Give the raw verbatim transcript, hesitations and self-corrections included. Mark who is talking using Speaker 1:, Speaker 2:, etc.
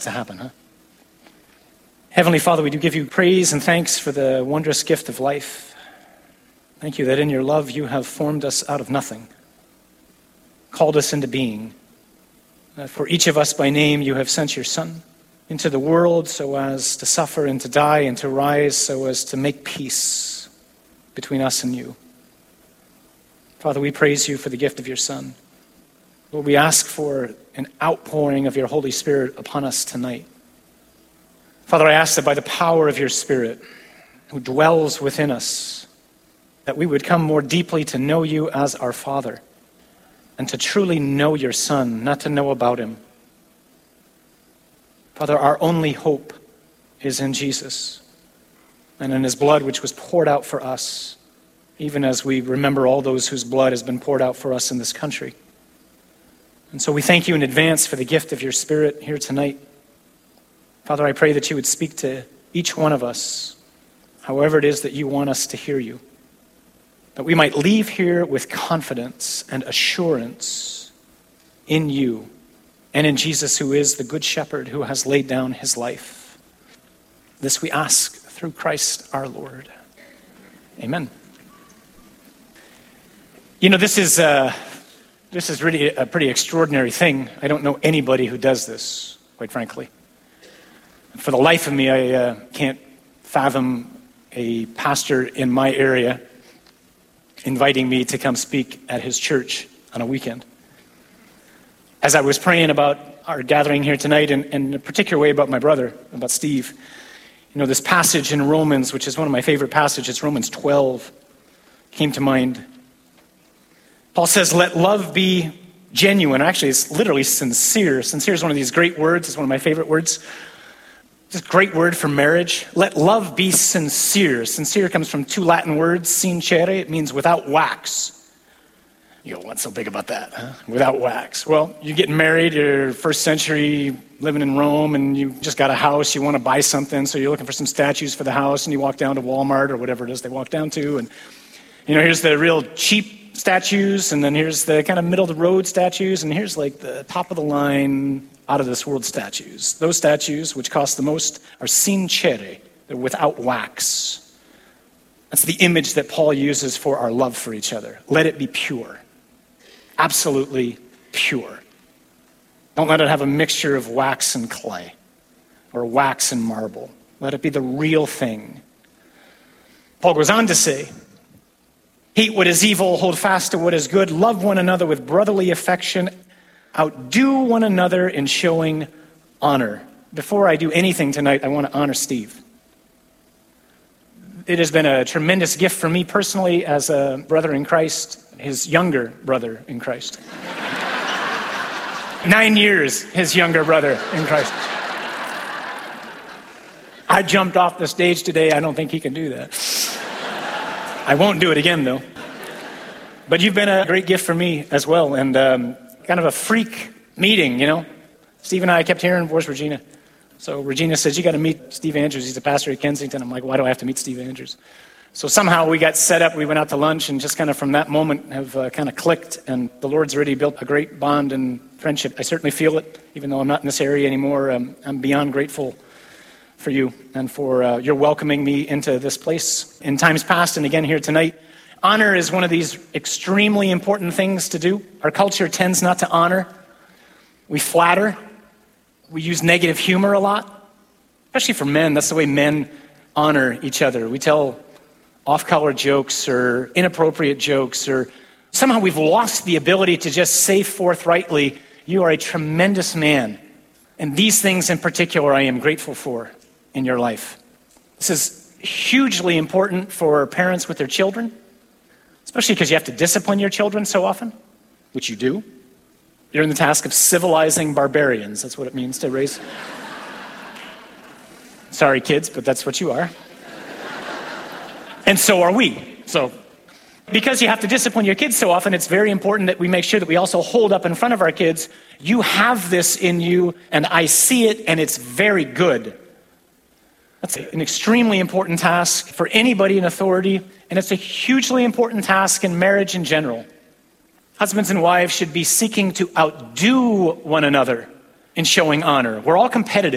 Speaker 1: to happen, huh? Heavenly Father, we do give you praise and thanks for the wondrous gift of life. Thank you that in your love you have formed us out of nothing, called us into being. That for each of us by name you have sent your Son into the world so as to suffer and to die and to rise so as to make peace between us and you. Father, we praise you for the gift of your Son. Lord, we ask for an outpouring of your Holy Spirit upon us tonight. Father, I ask that by the power of your Spirit who dwells within us, that we would come more deeply to know you as our Father and to truly know your Son, not to know about him. Father, our only hope is in Jesus and in his blood which was poured out for us, even as we remember all those whose blood has been poured out for us in this country. And so we thank you in advance for the gift of your Spirit here tonight. Father, I pray that you would speak to each one of us, however it is that you want us to hear you, that we might leave here with confidence and assurance in you and in Jesus, who is the good shepherd who has laid down his life. This we ask through Christ our Lord. Amen. You know, this is uh, this is really a pretty extraordinary thing. I don't know anybody who does this, quite frankly. For the life of me, I uh, can't fathom a pastor in my area inviting me to come speak at his church on a weekend. As I was praying about our gathering here tonight, and, and in a particular way about my brother, about Steve, you know, this passage in Romans, which is one of my favorite passages, Romans twelve, came to mind. Paul says, let love be genuine. Actually, it's literally sincere. Sincere is one of these great words. It's one of my favorite words. It's a great word for marriage. Let love be sincere. Sincere comes from two Latin words, sincere. It means without wax. You go, what's so big about that, huh? Without wax. Well, you're getting married, you're first century, living in Rome, and you just got a house, you want to buy something, so you're looking for some statues for the house, and you walk down to Walmart or whatever it is they walk down to, and you know, here's the real cheap statues, and then here's the kind of middle of the road statues, and here's like the top of the line, out of this world statues. Those statues, which cost the most, are sincere. They're without wax. That's the image that Paul uses for our love for each other. Let it be pure. Absolutely pure. Don't let it have a mixture of wax and clay or wax and marble. Let it be the real thing. Paul goes on to say, hate what is evil, hold fast to what is good, love one another with brotherly affection, outdo one another in showing honor. Before I do anything tonight, I want to honor Steve. It has been a tremendous gift for me personally as a brother in Christ, his younger brother in Christ. Nine years, his younger brother in Christ. I jumped off the stage today. I don't think he can do that. I won't do it again, though. But you've been a great gift for me as well, and um, kind of a freak meeting, you know. Steve and I kept hearing, where's Regina? So Regina says, you got to meet Steve Andrews. He's a pastor at Kensington. I'm like, why do I have to meet Steve Andrews? So somehow we got set up. We went out to lunch, and just kind of from that moment have uh, kind of clicked, and the Lord's already built a great bond and friendship. I certainly feel it, even though I'm not in this area anymore. Um, I'm beyond grateful for you and for uh, your welcoming me into this place in times past and again here tonight. Honor is one of these extremely important things to do. Our culture tends not to honor. We flatter. We use negative humor a lot, especially for men. That's the way men honor each other. We tell off-color jokes or inappropriate jokes, or somehow we've lost the ability to just say forthrightly, you are a tremendous man. And these things in particular I am grateful for in your life. This is hugely important for parents with their children, especially because you have to discipline your children so often, which you do. You're in the task of civilizing barbarians. That's what it means to raise. Sorry, kids, but that's what you are. And so are we. So, because you have to discipline your kids so often, it's very important that we make sure that we also hold up in front of our kids, you have this in you, and I see it, and it's very good. That's an extremely important task for anybody in authority, and it's a hugely important task in marriage in general. Husbands and wives should be seeking to outdo one another in showing honor. We're all competitive.